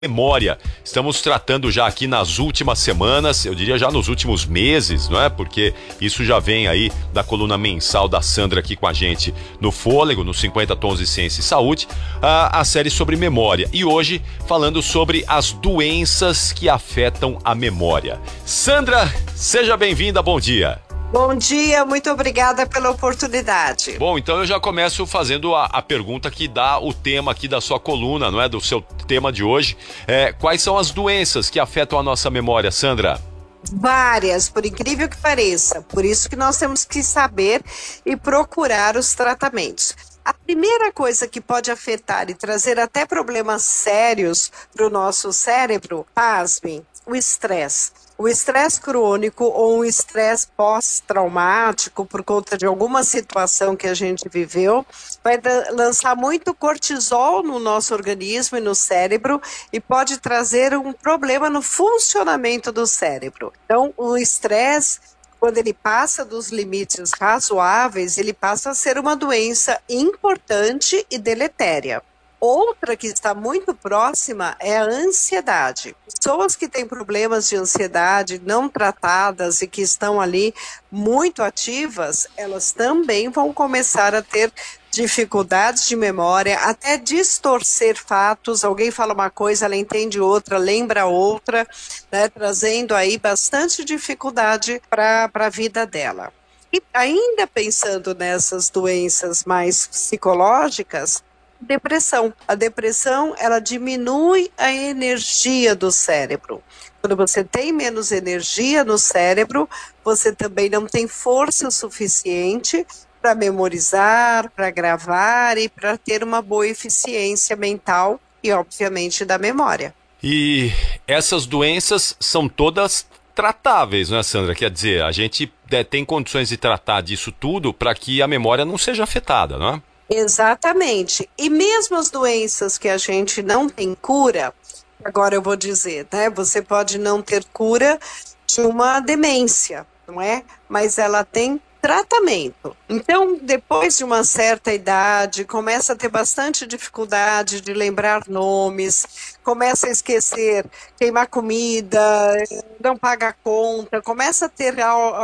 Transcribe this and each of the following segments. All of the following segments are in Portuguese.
Memória. Estamos tratando já aqui nas últimas semanas, eu diria já nos últimos meses, não é? Porque isso já vem aí da coluna mensal da Sandra aqui com a gente no Fôlego, no 50 Tons de Ciência e Saúde, a série sobre memória. E hoje falando sobre as doenças que afetam a memória. Sandra, seja bem-vinda, bom dia. Bom dia, muito obrigada pela oportunidade. Bom, então eu já começo fazendo a pergunta que dá o tema aqui da sua coluna, não é? Do seu tema de hoje. Quais são as doenças que afetam a nossa memória, Sandra? Várias, por incrível que pareça. Por isso que nós temos que saber e procurar os tratamentos. A primeira coisa que pode afetar e trazer até problemas sérios para o nosso cérebro, pasmem, o estresse. O estresse crônico ou um estresse pós-traumático por conta de alguma situação que a gente viveu vai lançar muito cortisol no nosso organismo e no cérebro e pode trazer um problema no funcionamento do cérebro. Então, o estresse, quando ele passa dos limites razoáveis, ele passa a ser uma doença importante e deletéria. Outra que está muito próxima é a ansiedade. Pessoas que têm problemas de ansiedade não tratadas e que estão ali muito ativas, elas também vão começar a ter dificuldades de memória, até distorcer fatos. Alguém fala uma coisa, ela entende outra, lembra outra, né, trazendo aí bastante dificuldade para a vida dela. E ainda pensando nessas doenças mais psicológicas, depressão. A depressão, ela diminui a energia do cérebro. Quando você tem menos energia no cérebro, você também não tem força suficiente para memorizar, para gravar e para ter uma boa eficiência mental e, obviamente, da memória. E essas doenças são todas tratáveis, não é, Sandra? Quer dizer, a gente tem condições de tratar disso tudo para que a memória não seja afetada, não é? Exatamente. E mesmo as doenças que a gente não tem cura, agora eu vou dizer, né? Você pode não ter cura de uma demência, não é? Mas ela tem tratamento. Então, depois de uma certa idade, começa a ter bastante dificuldade de lembrar nomes, começa a esquecer, queimar comida, não paga a conta, começa a ter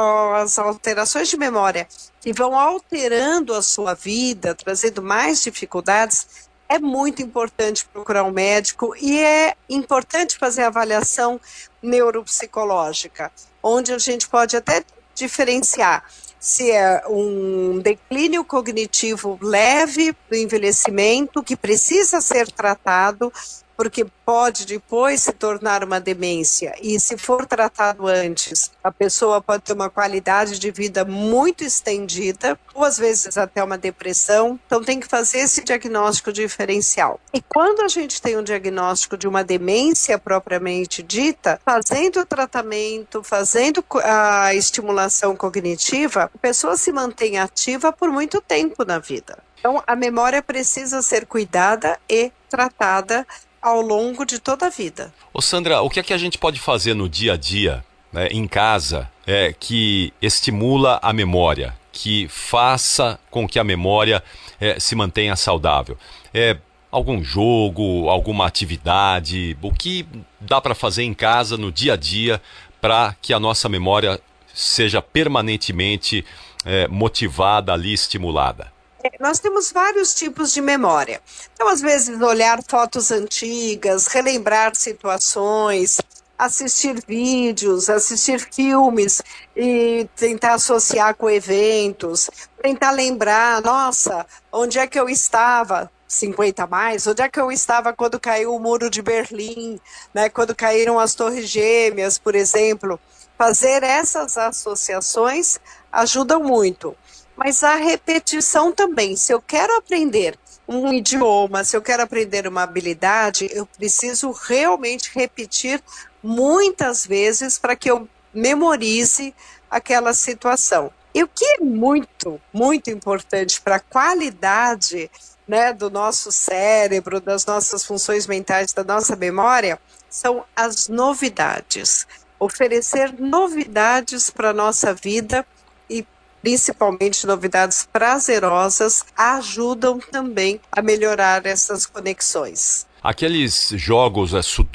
as alterações de memória que vão alterando a sua vida, trazendo mais dificuldades. É muito importante procurar um médico e é importante fazer a avaliação neuropsicológica, onde a gente pode até diferenciar se é um declínio cognitivo leve do envelhecimento que precisa ser tratado, porque pode depois se tornar uma demência. E se for tratado antes, a pessoa pode ter uma qualidade de vida muito estendida, ou às vezes até uma depressão. Então tem que fazer esse diagnóstico diferencial. E quando a gente tem um diagnóstico de uma demência propriamente dita, fazendo o tratamento, fazendo a estimulação cognitiva, a pessoa se mantém ativa por muito tempo na vida. Então a memória precisa ser cuidada e tratada ao longo de toda a vida. Ô Sandra, o que é que a gente pode fazer no dia a dia, né, em casa, que estimula a memória, que faça com que a memória se mantenha saudável? Algum jogo, alguma atividade, o que dá para fazer em casa no dia a dia para que a nossa memória seja permanentemente motivada ali, estimulada? Nós temos vários tipos de memória. Então, às vezes, olhar fotos antigas, relembrar situações, assistir vídeos, assistir filmes e tentar associar com eventos, tentar lembrar, nossa, onde é que eu estava? 50 a mais, onde é que eu estava quando caiu o muro de Berlim, né? Quando caíram as Torres Gêmeas, por exemplo. Fazer essas associações ajudam muito. Mas a repetição também. Se eu quero aprender um idioma, se eu quero aprender uma habilidade, eu preciso realmente repetir muitas vezes para que eu memorize aquela situação. E o que é muito, muito importante para a qualidade, né, do nosso cérebro, das nossas funções mentais, da nossa memória, são as novidades. Oferecer novidades para a nossa vida e principalmente novidades prazerosas, ajudam também a melhorar essas conexões. Aqueles jogos